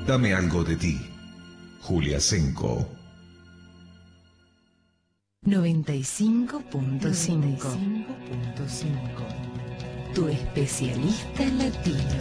Dame algo de ti. Julia Senko. 95.5. Tu especialista latino.